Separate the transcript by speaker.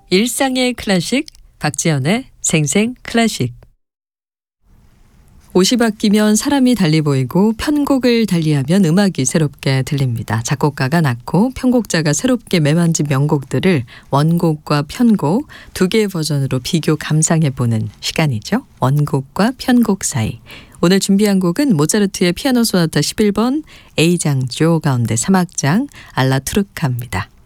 Speaker 1: 일상의 클래식, 박지연의 생생 클래식. 옷이 바뀌면 사람이 달리 보이고 편곡을 달리하면 음악이 새롭게 들립니다. 작곡가가 낳고 편곡자가 새롭게 매만진 명곡들을 원곡과 편곡 두 개의 버전으로 비교 감상해보는 시간이죠. 원곡과 편곡 사이. 오늘 준비한 곡은 모차르트의 피아노 소나타 11번 A장조 가운데 3악장 알라투르카입니다.